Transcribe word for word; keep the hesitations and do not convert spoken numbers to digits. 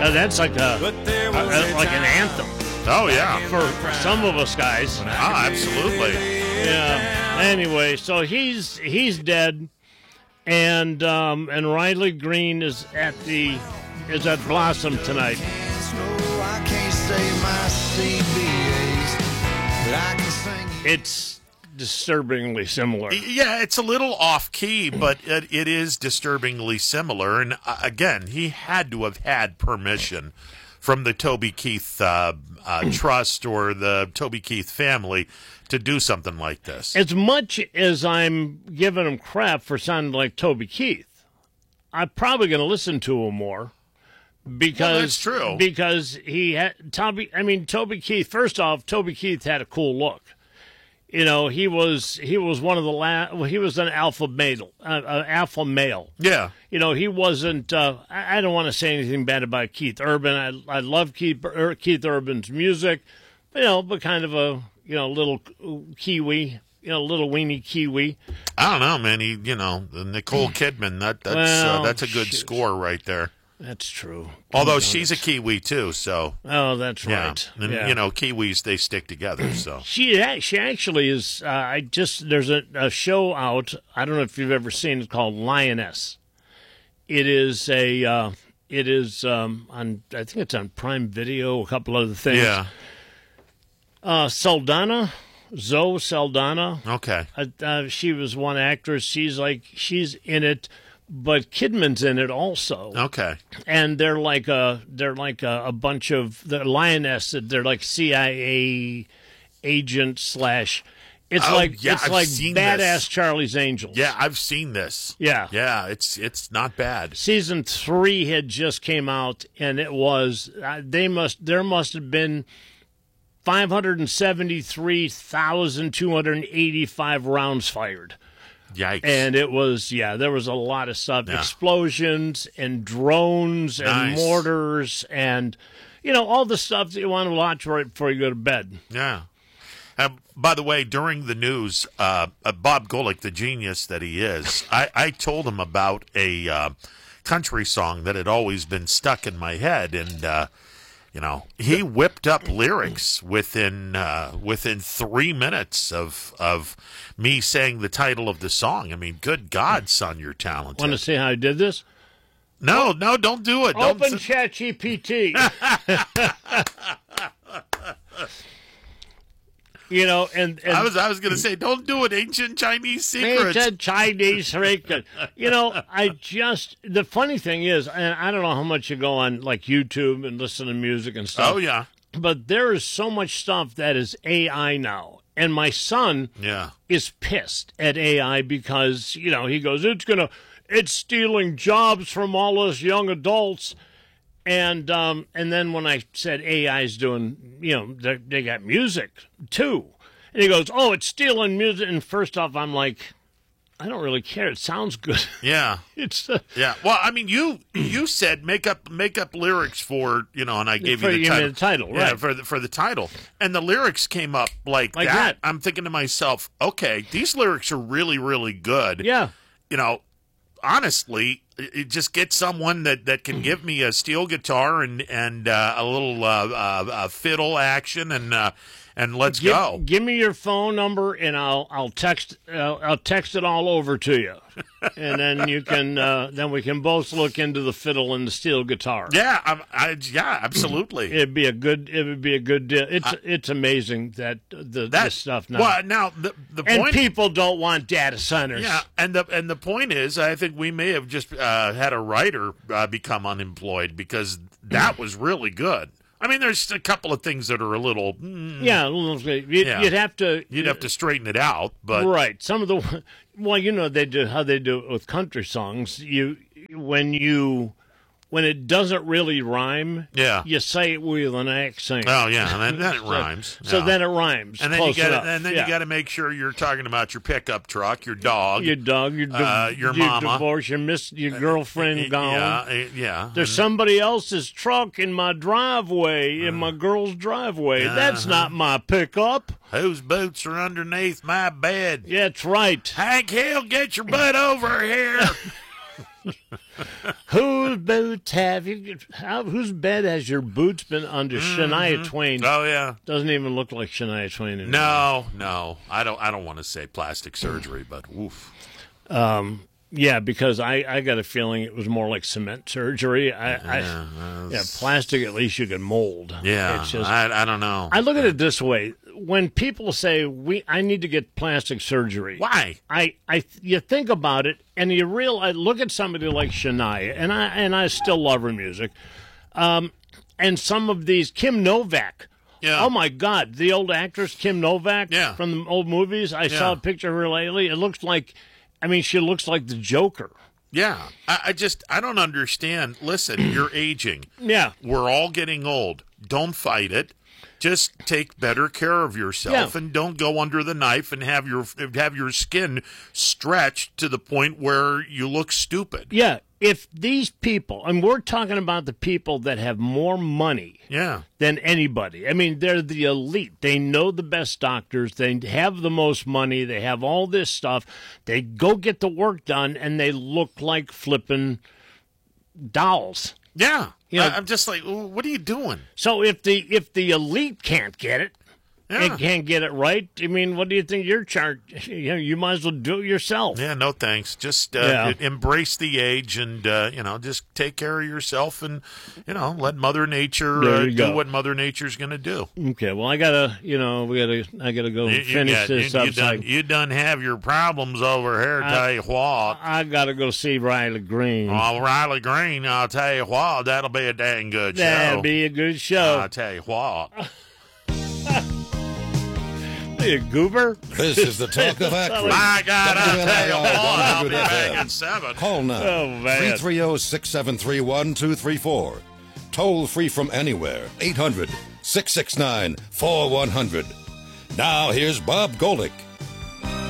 Now, that's like a, a, a like an anthem. Oh yeah, for, for some of us guys. Ah, absolutely. Yeah. Anyway, so he's he's dead, and um, and Riley Green is at the is at Blossom tonight. It's disturbingly similar. Yeah, it's a little off key, but it, it is disturbingly similar. And uh, again, he had to have had permission from the Toby Keith uh, uh, Trust or the Toby Keith family to do something like this. As much as I'm giving him crap for sounding like Toby Keith, I'm probably going to listen to him more. Because well, that's true. Because he had Toby. I mean, Toby Keith. First off, Toby Keith had a cool look. You know, he was he was one of the last. Well, he was an alpha male, uh, uh, alpha male. Yeah. You know, he wasn't. Uh, I, I don't want to say anything bad about Keith Urban. I I love Keith er, Keith Urban's music. You know, but kind of a you know little Kiwi. You know, little weenie Kiwi. I don't know, man. He, you know, Nicole Kidman. That that's well, uh, that's a good shoot. score right there. That's true. Although she's a Kiwi too, so oh, that's right. Yeah, and yeah. you know, Kiwis they stick together. So she she actually is. Uh, I just there's a, a show out. I don't know if you've ever seen it called Lioness. It is a. Uh, it is um, on. I think it's on Prime Video. A couple other things. Yeah. Uh, Saldana, Zoe Saldana. Okay. Uh, uh, she was one actress. She's like she's in it. But Kidman's in it also. Okay. And they're like a they're like a, a bunch of the Lioness. They're like C I A agent slash. It's oh, like yeah, it's I've like seen badass this. Charlie's Angels. Yeah, I've seen this. Yeah, yeah. It's it's not bad. Season three had just came out, and it was uh, they must there must have been five hundred and seventy three thousand two hundred eighty five rounds fired. Yikes. And it was, yeah, there was a lot of stuff. Yeah. Explosions and drones and Nice. mortars and, you know, all the stuff that you want to watch right before you go to bed. Yeah. Uh, by the way, during the news, uh, uh, Bob Golick, the genius that he is, I, I told him about a uh, country song that had always been stuck in my head, and uh, you know, he whipped up lyrics within uh, within three minutes of of me saying the title of the song. I mean, good God, son, you're talented. Want to see how I did this? No, no, don't do it. Open don't... ChatGPT. You know, and, and I was I was going to say, don't do it. Ancient Chinese secrets. Ancient Chinese secret. You know, I just the funny thing is, and I don't know how much you go on like YouTube and listen to music and stuff. Oh yeah, but there is so much stuff that is A I now, and my son yeah. is pissed at A I because you know he goes, it's gonna, it's stealing jobs from all us young adults. And um, and then when I said A I's doing, you know, they, they got music too, and he goes, "Oh, it's stealing music." And first off, I'm like, I don't really care. It sounds good. Yeah, it's uh, yeah. Well, I mean, you you said make up make up lyrics for you know, and I gave for, you the you title. mean the title, right? Yeah, for the, for the title, and the lyrics came up like, Like that. that. I'm thinking to myself, okay, these lyrics are really really good. Yeah, you know. Honestly, it just get someone that, that can give me a steel guitar and and uh, a little uh, uh, uh, fiddle action and uh, and let's give, go. Give me your phone number and I'll I'll text uh, I'll text it all over to you, and then you can uh, then we can both look into the fiddle and the steel guitar. Yeah, I, I, yeah, absolutely. It'd be a good. It would be a good deal. It's I, it's amazing that the that this stuff now. Well, now the the and point, people don't want data centers. Yeah, and the and the point is, I think we may have just uh, had a writer uh, become unemployed because that was really good. I mean, there's a couple of things that are a little, mm, yeah, a little, you'd, yeah. you'd have to, you'd have to straighten it out, but right. Some of the, well, you know, they do how they do it with country songs. You when you when it doesn't really rhyme, yeah, you say it with an accent. Oh yeah, and then, then it so, rhymes. So yeah. then it rhymes, and then close you got enough. and then yeah. you got to make sure you're talking about your pickup truck, your dog, your dog, your, di- uh, your your mama, divorce, your miss, your girlfriend uh, gone. Yeah, yeah. There's somebody else's truck in my driveway, in my girl's driveway. Uh-huh. That's not my pickup. Whose boots are underneath my bed? Yeah, that's right. Hank Hill, get your butt over here. Whose boots have you? How, whose bed has your boots been under? Mm-hmm. Shania Twain. Oh yeah, doesn't even look like Shania Twain anymore. No, no, I don't. I don't want to say plastic surgery, but woof. Um, yeah, because I, I got a feeling it was more like cement surgery. I, yeah, I yeah, plastic at least you can mold. Yeah, it's just, I, I don't know. I look at it this way: when people say we, I need to get plastic surgery. Why? I, I, you think about it, and you realize. Look at somebody like Shania, and I, and I still love her music. Um, and some of these Kim Novak. Yeah. Oh my God, the old actress Kim Novak. Yeah. From the old movies. I yeah. saw a picture of her lately. It looks like. I mean, she looks like the Joker. Yeah. I, I just, I don't understand. Listen, you're aging. Yeah. We're all getting old. Don't fight it. Just take better care of yourself, yeah. and don't go under the knife and have your have your skin stretched to the point where you look stupid. Yeah. If these people, and we're talking about the people that have more money yeah. than anybody. I mean, they're the elite. They know the best doctors. They have the most money. They have all this stuff. They go get the work done, and they look like flipping dolls. Yeah. You know, I, I'm just like, what are you doing? So if the if the elite can't get it, yeah. and can't get it right, I mean, what do you think you're charged? You know, you might as well do it yourself. Yeah, no thanks. Just uh, Yeah. embrace the age, and uh, you know, just take care of yourself, and you know, let Mother Nature There uh, you do go. what Mother Nature's going to do. Okay, well, I gotta, you know, we gotta, I gotta go You, you finish got- this you, up. you, so I- done, you done have your problems over here. Tell you what. I gotta go see Riley Green. Well, Riley Green, I'll tell you what, that'll be a dang good show. That'd be a good show. I'll tell you what. Hey, goober. This is the talk of Akron. My God, I'll tell you what, I'll be W N I R back one hundred F M. at seven. Call now. Oh, man. three three zero, six seven three, one two three four. Toll free from anywhere. eight hundred, six six nine, four one zero zero. Now here's Bob Golick.